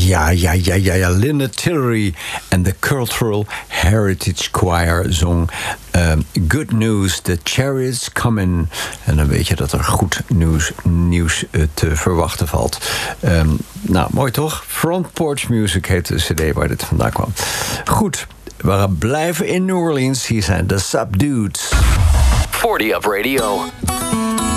Ja. Linda Tillery en de Cultural Heritage Choir zong Good News, The Chariots Coming. En dan weet je dat er goed nieuws te verwachten valt. Nou, mooi toch? Front Porch Music heet de cd waar dit vandaan kwam. Goed, we gaan blijven in New Orleans. Hier zijn de Subdudes. 40 Up Radio.